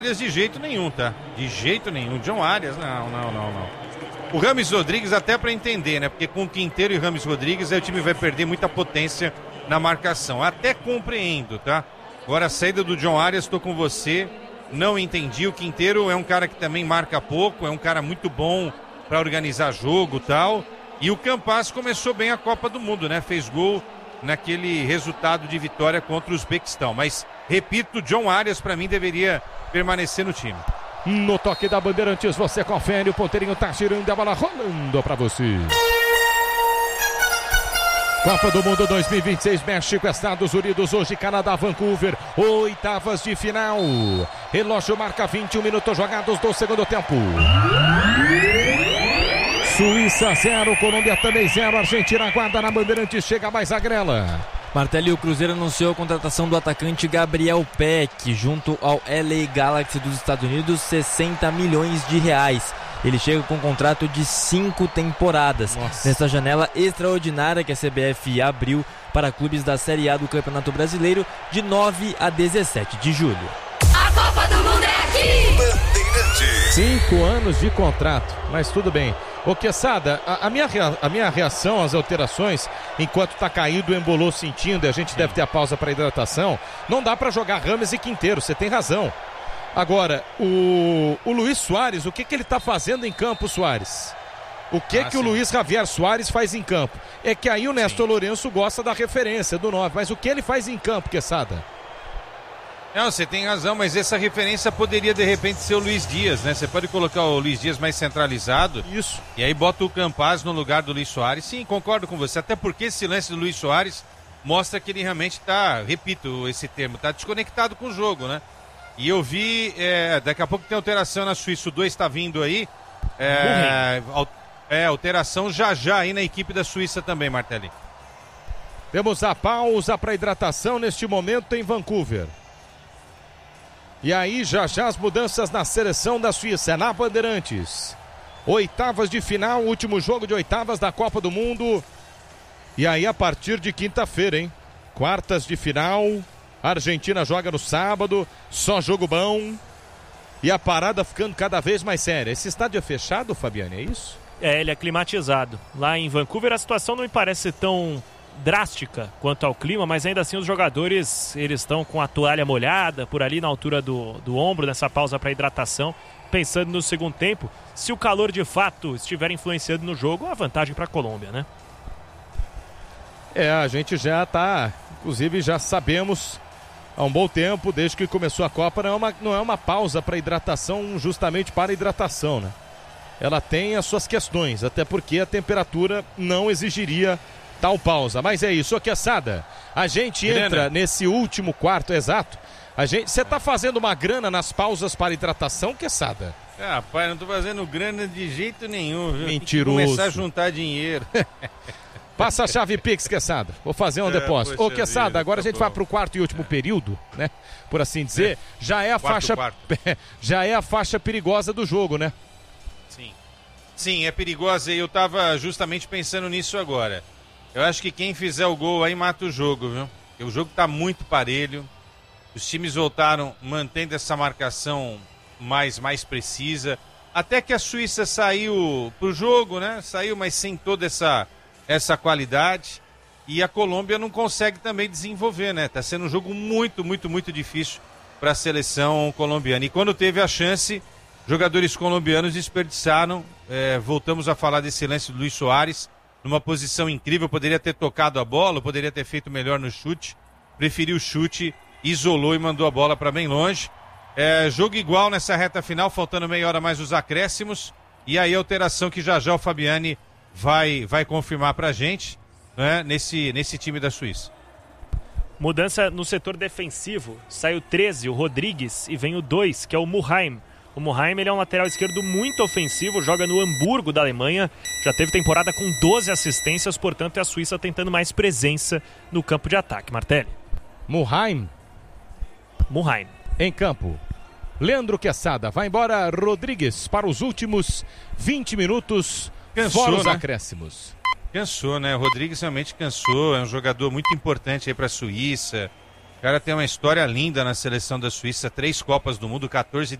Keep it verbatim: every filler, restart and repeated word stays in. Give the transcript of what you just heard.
De jeito nenhum, tá? De jeito nenhum. John Arias, não, não, não, não. O Rames Rodrigues até para entender, né? Porque com o Quinteiro e Rames Rodrigues, aí o time vai perder muita potência na marcação. Até compreendo, tá? Agora a saída do John Arias, tô com você. Não entendi. O Quinteiro é um cara que também marca pouco, é um cara muito bom para organizar jogo e tal. E o Campas começou bem a Copa do Mundo, né? Fez gol naquele resultado de vitória contra o Uzbequistão. Mas, repito, John Arias para mim deveria permanecer no time. No toque da Bandeirantes, você confere, o ponteirinho tá girando, a bola rolando para você. Copa do Mundo dois mil e vinte e seis, México, Estados Unidos, hoje Canadá, Vancouver, oitavas de final. Relógio marca vinte e um minutos jogados do segundo tempo. Suíça zero, Colômbia também zero, Argentina aguarda na Bandeirantes, chega mais a grela. Martelli, o Cruzeiro anunciou a contratação do atacante Gabriel Peck junto ao L A Galaxy dos Estados Unidos, sessenta milhões de reais. Ele chega com um contrato de cinco temporadas. Nossa. Nessa janela extraordinária que a C B F abriu para clubes da Série A do Campeonato Brasileiro, de nove a dezessete de julho. A Copa do Mundo é aqui! Bandeirantes. Cinco anos de contrato, mas tudo bem. Ô Quesada, a, a, minha rea, a minha reação às alterações, enquanto tá caído, embolou sentindo, e a gente deve ter a pausa para hidratação, não dá para jogar Rames e Quinteiro, você tem razão. Agora, o, o Luiz Soares, o que, que ele tá fazendo em campo, Soares? O que ah, que sim. o Luiz Javier Soares faz em campo? É que aí o Néstor sim. Lourenço gosta da referência do nove, mas o que ele faz em campo, Quesada? Não, você tem razão, mas essa referência poderia de repente ser o Luiz Dias, né? Você pode colocar o Luiz Dias mais centralizado. Isso. E aí bota o Campas no lugar do Luiz Soares. Sim, concordo com você. Até porque esse lance do Luiz Soares mostra que ele realmente está, repito esse termo, está desconectado com o jogo, né? E eu vi, é, daqui a pouco tem alteração na Suíça, o dois está vindo aí. É, é, alteração já já aí na equipe da Suíça também, Martelli. Temos a pausa para hidratação neste momento em Vancouver. E aí, já já as mudanças na seleção da Suíça, na Bandeirantes. Oitavas de final, último jogo de oitavas da Copa do Mundo. E aí, a partir de quinta-feira, hein? Quartas de final, a Argentina joga no sábado, só jogo bom. E a parada ficando cada vez mais séria. Esse estádio é fechado, Fabiane, é isso? É, ele é climatizado. Lá em Vancouver a situação não me parece tão drástica quanto ao clima, mas ainda assim os jogadores eles estão com a toalha molhada por ali na altura do, do ombro, nessa pausa para hidratação, pensando no segundo tempo. Se o calor de fato estiver influenciando no jogo, a vantagem para a Colômbia, né? É, a gente já tá, inclusive já sabemos há um bom tempo, desde que começou a Copa, não é uma, não é uma pausa para hidratação justamente para hidratação, né? Ela tem as suas questões, até porque a temperatura não exigiria tal pausa, mas é isso, ô Quesada, a gente entra grana. Nesse último quarto exato, a gente, você tá fazendo uma grana nas pausas para hidratação, Quesada? Ah, rapaz, não tô fazendo grana de jeito nenhum, viu? Mentiroso. Tem que começar a juntar dinheiro. Passa a chave Pix, Quesada, vou fazer um é, depósito. Ô Quesada, vida, agora tá a gente bom. Vai pro quarto e último é. período, né, por assim dizer, é. já é a quarto, faixa quarto. já é a faixa perigosa do jogo, né? Sim, sim, é perigosa e eu tava justamente pensando nisso agora. Eu acho que quem fizer o gol aí mata o jogo, viu? Porque o jogo tá muito parelho. Os times voltaram mantendo essa marcação mais, mais precisa. Até que a Suíça saiu pro jogo, né? Saiu, mas sem toda essa, essa qualidade. E a Colômbia não consegue também desenvolver, né? Tá sendo um jogo muito, muito, muito difícil para a seleção colombiana. E quando teve a chance, jogadores colombianos desperdiçaram. É, voltamos a falar desse lance do Luiz Soares. Numa posição incrível, poderia ter tocado a bola, poderia ter feito melhor no chute, preferiu o chute, isolou e mandou a bola para bem longe. É, jogo igual nessa reta final, faltando meia hora mais os acréscimos, e aí a alteração que já já o Fabiane vai, vai confirmar pra gente, né, nesse, nesse time da Suíça. Mudança no setor defensivo, sai o treze, o Rodrigues, e vem o dois, que é o Muheim. O Muheim, ele é um lateral esquerdo muito ofensivo, joga no Hamburgo da Alemanha, já teve temporada com doze assistências, portanto é a Suíça tentando mais presença no campo de ataque. Martelli. Muheim. Muheim. Em campo. Leandro Quesada, vai embora Rodrigues para os últimos vinte minutos, cansou, fora os né? acréscimos. Cansou, né? O Rodrigues realmente cansou, é um jogador muito importante aí para a Suíça. O cara tem uma história linda na seleção da Suíça, três Copas do Mundo, quatorze